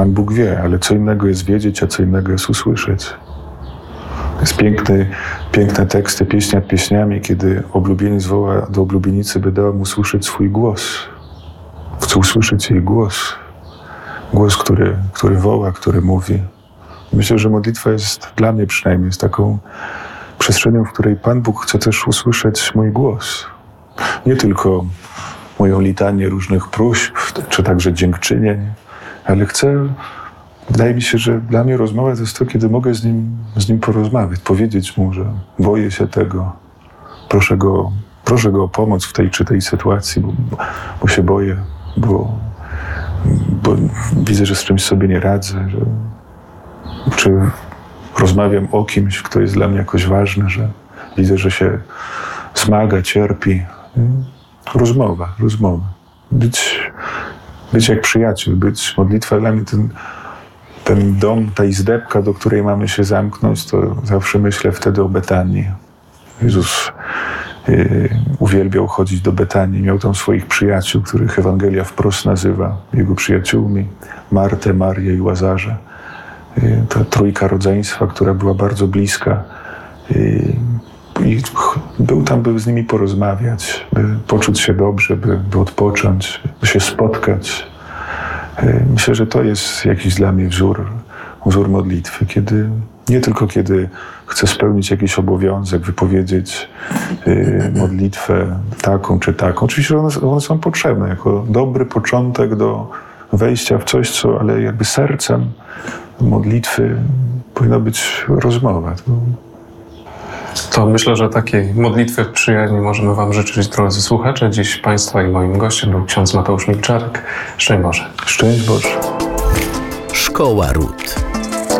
Pan Bóg wie, ale co innego jest wiedzieć, a co innego jest usłyszeć. Jest piękne teksty, pieśń nad pieśniami, kiedy oblubieniec woła do oblubienicy, by dała mu słyszeć swój głos. Chcę usłyszeć jej głos. Głos, który woła, który mówi. Myślę, że modlitwa jest, dla mnie przynajmniej, jest taką przestrzenią, w której Pan Bóg chce też usłyszeć mój głos. Nie tylko moją litanię różnych próśb, czy także dziękczynień, ale wydaje mi się, że dla mnie rozmowa to jest to, kiedy mogę z nim porozmawiać, powiedzieć mu, że boję się tego, proszę go o pomoc w tej czy tej sytuacji, bo się boję, bo widzę, że z czymś sobie nie radzę, czy rozmawiam o kimś, kto jest dla mnie jakoś ważny, że widzę, że się zmaga, cierpi. Rozmowa. Być jak przyjaciel, modlitwa dla mnie ten dom, ta izdebka, do której mamy się zamknąć, to zawsze myślę wtedy o Betanii. Jezus uwielbiał chodzić do Betanii, miał tam swoich przyjaciół, których Ewangelia wprost nazywa jego przyjaciółmi, Martę, Marię i Łazarza. Ta trójka rodzeństwa, która była bardzo bliska. I był tam, by z nimi porozmawiać, by poczuć się dobrze, by odpocząć, by się spotkać. Myślę, że to jest jakiś dla mnie wzór modlitwy, nie tylko kiedy chcę spełnić jakiś obowiązek, wypowiedzieć modlitwę taką czy taką. Oczywiście one są potrzebne jako dobry początek do wejścia w coś, ale jakby sercem modlitwy powinna być rozmowa. To myślę, że takiej modlitwy przyjaźni możemy Wam życzyć, drodzy słuchacze. Dziś Państwa i moim gościem był ksiądz Mateusz Milczarek. Szczęść Boże. Szczęść Boże. Szkoła Ród.